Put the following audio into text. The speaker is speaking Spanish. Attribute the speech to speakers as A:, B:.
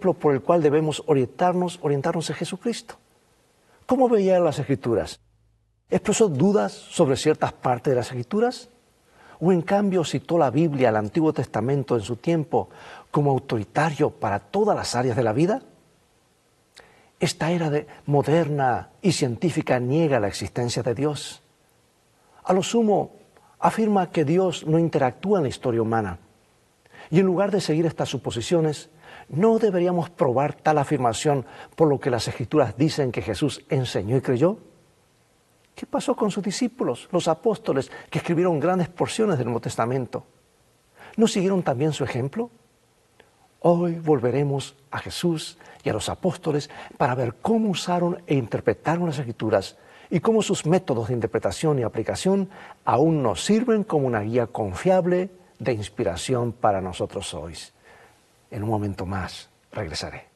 A: ejemplo por el cual debemos orientarnos en Jesucristo. ¿Cómo veía las Escrituras? ¿Expresó dudas sobre ciertas partes de las Escrituras? ¿O en cambio citó la Biblia, el Antiguo Testamento en su tiempo, como autoritario para todas las áreas de la vida? Esta era moderna y científica niega la existencia de Dios. A lo sumo, afirma que Dios no interactúa en la historia humana. Y en lugar de seguir estas suposiciones, ¿no deberíamos probar tal afirmación por lo que las Escrituras dicen que Jesús enseñó y creyó? ¿Qué pasó con sus discípulos, los apóstoles, que escribieron grandes porciones del Nuevo Testamento? ¿No siguieron también su ejemplo? Hoy volveremos a Jesús y a los apóstoles para ver cómo usaron e interpretaron las Escrituras y cómo sus métodos de interpretación y aplicación aún nos sirven como una guía confiable de inspiración para nosotros hoy. En un momento más regresaré.